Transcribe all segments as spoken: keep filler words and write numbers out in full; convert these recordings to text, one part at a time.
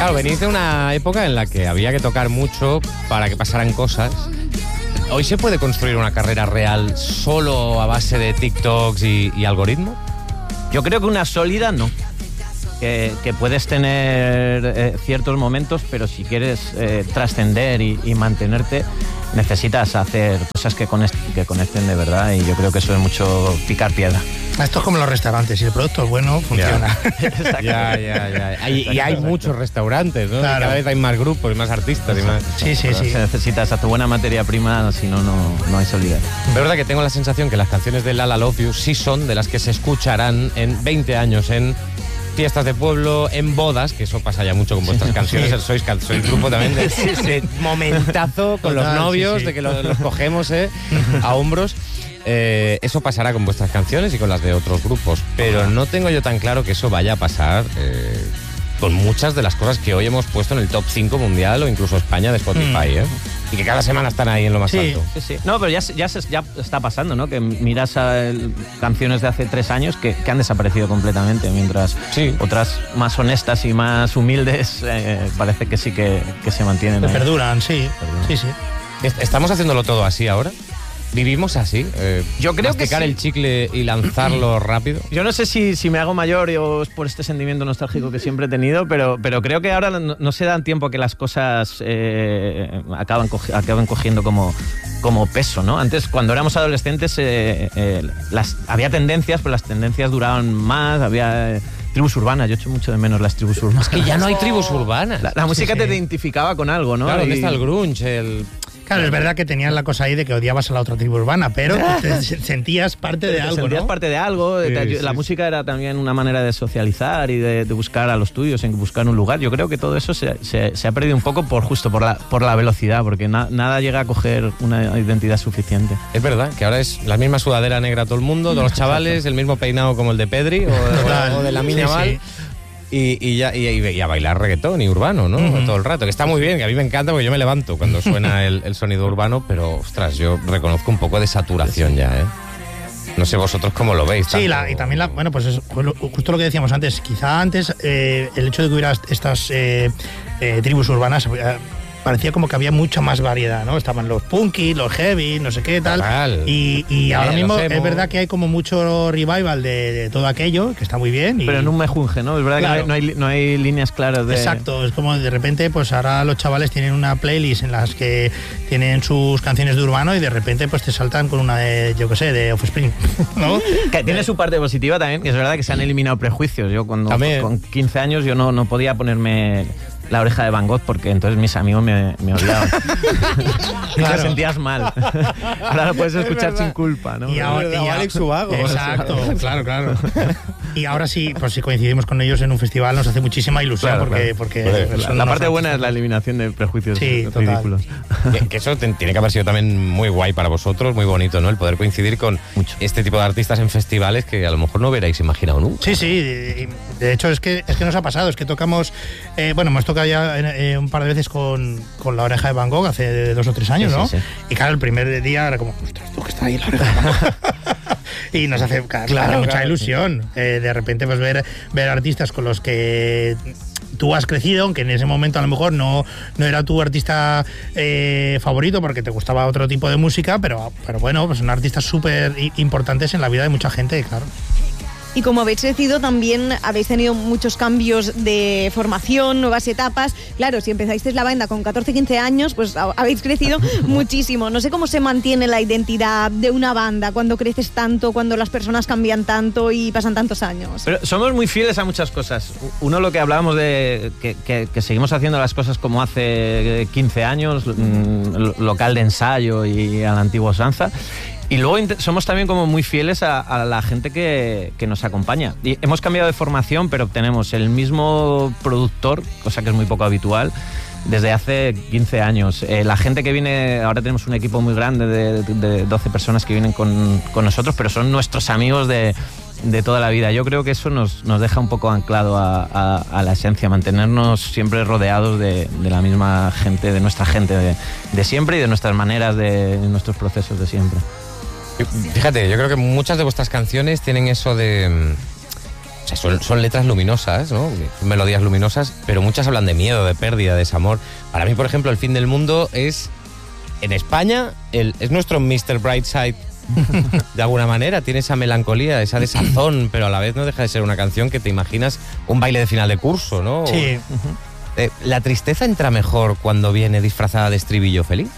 Claro, venís de una época en la que había que tocar mucho para que pasaran cosas. ¿Hoy se puede construir una carrera real solo a base de TikToks y, y algoritmo? Yo creo que una sólida no. Que, que puedes tener eh, ciertos momentos, pero si quieres eh, trascender y, y mantenerte, necesitas hacer cosas que, conect, que conecten de verdad, y yo creo que eso es mucho picar piedra. Esto es como los restaurantes, si el producto es bueno, funciona. Ya, ya, ya. ya. Y, y hay muchos restaurantes, ¿no? Claro. Cada vez hay más grupos y más artistas y más. Sí, sí, sí. Necesitas a tu buena materia prima, si no, no, no hay solidez. Es verdad que tengo la sensación que las canciones de Lala Love You sí son de las que se escucharán en veinte años en fiestas de pueblo, en bodas, que eso pasa ya mucho con vuestras canciones, sí. sois, sois grupo también de, sí, sí. de momentazo con Total, los novios, sí, sí. de que los, los cogemos eh, a hombros. Eh, eso pasará con vuestras canciones y con las de otros grupos, pero no tengo yo tan claro que eso vaya a pasar eh, con muchas de las cosas que hoy hemos puesto en el top cinco mundial o incluso España de Spotify, mm. ¿eh? Y que cada semana están ahí en lo más sí, alto. Sí, sí. No, pero ya, ya, se, ya está pasando, ¿no? Que miras a el, canciones de hace tres años que, que han desaparecido completamente, mientras sí. otras más honestas y más humildes eh, parece que sí que, que se mantienen que ahí. Perduran, sí. Perduran. Sí, sí. ¿Estamos haciéndolo todo así ahora? ¿Vivimos así? Eh, Yo creo que masticar sí. el chicle y lanzarlo rápido. Yo no sé si, si me hago mayor o es por este sentimiento nostálgico que siempre he tenido, pero, pero creo que ahora no, no se dan tiempo que las cosas eh, acaban, cogi, acaban cogiendo como, como peso, ¿no? Antes, cuando éramos adolescentes, eh, eh, las, había tendencias, pero las tendencias duraban más, había... Eh, tribus urbanas, yo echo mucho de menos las tribus urbanas. Es que ya no hay tribus urbanas. La, la música sí, sí. te identificaba con algo, ¿no? Claro, ¿dónde y... está el grunge? El... Claro, es verdad que tenías la cosa ahí de que odiabas a la otra tribu urbana, pero te sentías parte de te algo, sentías ¿no? parte de algo. Sí, te, sí, la sí. música era también una manera de socializar y de, de buscar a los tuyos, en buscar un lugar. Yo creo que todo eso se, se, se ha perdido un poco por justo por la, por la velocidad, porque na, nada llega a coger una identidad suficiente. Es verdad que ahora es la misma sudadera negra todo el mundo, todos los chavales, el mismo peinado como el de Pedri o, o, o de la Miña Val. Sí, sí. Y, y, ya, y, y a bailar reggaetón y urbano, ¿no? Uh-huh. Todo el rato, que está muy bien, que a mí me encanta porque yo me levanto cuando suena el, el sonido urbano, pero, ostras, yo reconozco un poco de saturación sí. ya, ¿eh? No sé vosotros cómo lo veis. Sí, la, y también, la, bueno, pues es justo lo que decíamos antes, quizá antes eh, el hecho de que hubiera estas eh, eh, tribus urbanas... Eh, parecía como que había mucha más variedad, ¿no? Estaban los punky, los heavy, no sé qué tal. Total. Y, y ahora mismo es verdad que hay como mucho revival de, de todo aquello, que está muy bien. Y... Pero en un mejunje, ¿no? Es verdad claro. que no hay, no, hay, no hay líneas claras de... Exacto, es como de repente, pues ahora los chavales tienen una playlist en las que tienen sus canciones de urbano y de repente pues te saltan con una de, yo qué sé, de Offspring, ¿no? Que tiene su parte positiva también, que es verdad que se han eliminado prejuicios. Yo cuando también. con quince años yo no, no podía ponerme... la oreja de Van Gogh, porque entonces mis amigos me, me odiaban. Y claro. te sentías mal. Ahora lo puedes escuchar sin culpa, ¿no? Y ahora, y Alex Ubago. Exacto, claro, claro. Y ahora sí, pues si coincidimos con ellos en un festival nos hace muchísima ilusión, claro, porque... Claro. porque pues, la, la parte buena es la eliminación de prejuicios sí, ridículos. Que, que eso te, tiene que haber sido también muy guay para vosotros, muy bonito, ¿no? El poder coincidir con Mucho. este tipo de artistas en festivales que a lo mejor no hubierais imaginado nunca. Sí, sí. De hecho, es que, es que nos ha pasado. Es que tocamos... Eh, bueno, hemos tocado ya eh, un par de veces con, con La Oreja de Van Gogh hace dos o tres años, sí, ¿no? Sí, sí. Y claro, el primer día era como, ostras, tú que está ahí La Oreja de Van Gogh. Y nos hace, claro, claro, mucha claro, ilusión. Sí. Eh, de repente, pues ver, ver artistas con los que tú has crecido, aunque en ese momento a lo mejor no, no era tu artista eh, favorito porque te gustaba otro tipo de música, pero, pero bueno, pues son artistas súper importantes en la vida de mucha gente, claro. Y como habéis crecido, también habéis tenido muchos cambios de formación, nuevas etapas. Claro, si empezasteis la banda con catorce, quince años, pues habéis crecido muchísimo. No sé cómo se mantiene la identidad de una banda cuando creces tanto, cuando las personas cambian tanto y pasan tantos años. Pero somos muy fieles a muchas cosas. Uno, lo que hablábamos de que, que, que seguimos haciendo las cosas como hace quince años, local de ensayo y a la antigua usanza. Y luego somos también como muy fieles a, a la gente que, que nos acompaña. Y hemos cambiado de formación, pero tenemos el mismo productor, cosa que es muy poco habitual, desde hace quince años. Eh, la gente que viene, ahora tenemos un equipo muy grande de, de doce personas que vienen con, con nosotros, pero son nuestros amigos de, de toda la vida. Yo creo que eso nos, nos deja un poco anclado a, a, a la esencia, mantenernos siempre rodeados de, de la misma gente, de nuestra gente de, de siempre y de nuestras maneras, de, de nuestros procesos de siempre. Fíjate, yo creo que muchas de vuestras canciones tienen eso de, O sea, son, son letras luminosas, ¿no? Melodías luminosas, pero muchas hablan de miedo, de pérdida, de desamor. Para mí, por ejemplo, El fin del mundo es, en España, el, es nuestro mister Brightside. De alguna manera, tiene esa melancolía, esa desazón, pero a la vez no deja de ser una canción que te imaginas un baile de final de curso, ¿no? Sí. Eh, ¿La tristeza entra mejor cuando viene disfrazada de estribillo feliz?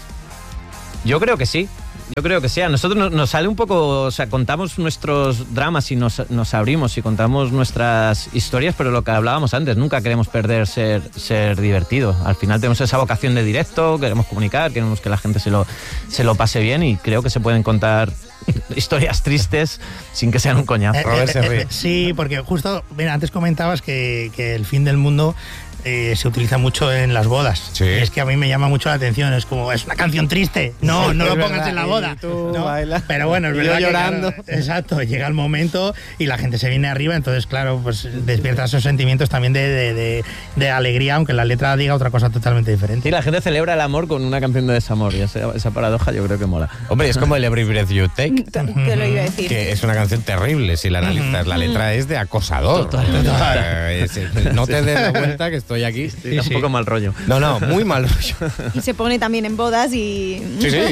Yo creo que sí. Yo creo que sí. A nosotros nos, nos sale un poco, o sea, contamos nuestros dramas y nos, nos abrimos y contamos nuestras historias, pero lo que hablábamos antes, nunca queremos perder ser, ser divertido. Al final tenemos esa vocación de directo, queremos comunicar, queremos que la gente se lo, se lo pase bien y creo que se pueden contar historias tristes sin que sean un coñazo. Eh, Robert se ríe. eh, sí, porque justo, mira, antes comentabas que, que el fin del mundo eh, se utiliza mucho en las bodas. Sí. Y es que a mí me llama mucho la atención, es como, es una canción triste. No, no Es lo pongas verdad, en la y boda. tú No, bailas. pero bueno, es Y verdad yo que, llorando. claro, exacto, llega el momento y la gente se viene arriba, entonces claro, pues despierta esos sentimientos también de, de, de, de alegría, aunque la letra diga otra cosa totalmente diferente. Sí, la gente celebra el amor con una canción de desamor y esa, esa paradoja yo creo que mola. Hombre, es como el Every Breath You Take, Te, te lo iba a decir. que es una canción terrible si la analizas. La letra es de acosador. Total. Total. Es- No te des la vuelta que estoy aquí. Sí, da un poco mal rollo. No, no, muy mal rollo. Y se pone también en bodas y... Sí, sí.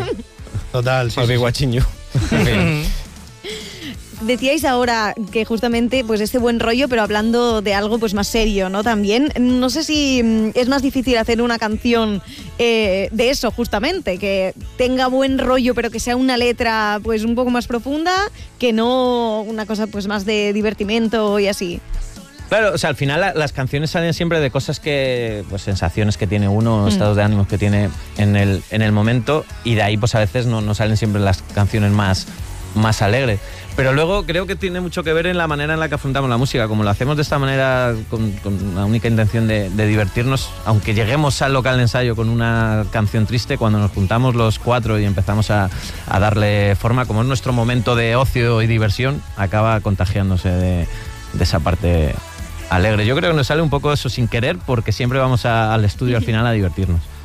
Total, sí. I'll sí, be sí. watching you. En fin. Decíais ahora que justamente pues este buen rollo, pero hablando de algo pues más serio, ¿no? También, no sé si mm, es más difícil hacer una canción eh, de eso, justamente, que tenga buen rollo, pero que sea una letra pues un poco más profunda, que no una cosa pues más de divertimento y así. Claro, o sea, al final la, las canciones salen siempre de cosas que, pues sensaciones que tiene uno, Mm. estados de ánimos que tiene en el, en el momento y de ahí pues a veces no, no salen siempre las canciones más, más alegres. Pero luego creo que tiene mucho que ver en la manera en la que afrontamos la música. Como lo hacemos de esta manera, con, con la única intención de, de divertirnos, aunque lleguemos al local de ensayo con una canción triste, cuando nos juntamos los cuatro y empezamos a, a darle forma, como es nuestro momento de ocio y diversión, acaba contagiándose de, de esa parte alegre. Yo creo que nos sale un poco eso sin querer, porque siempre vamos a- al estudio al final a divertirnos.